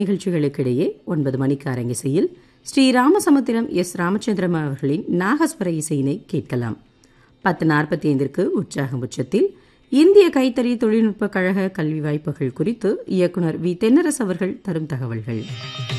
நிகழ்ச்சிகளுக்கிடையே 9 மணிக்கு அரங்கிசையில் ஸ்ரீ ராமசமுத்திரம் எஸ் ராமச்சந்திரன் அவர்களின் நாகஸ்வர இசையினை கேட்கலாம். 10:45 உற்சாகம் உச்சத்தில் இந்திய கைத்தறி தொழில்நுட்ப கழக கல்வி வாய்ப்புகள் குறித்து இயக்குனர் வி தென்னரசு அவர்கள் தரும் தகவல்கள்.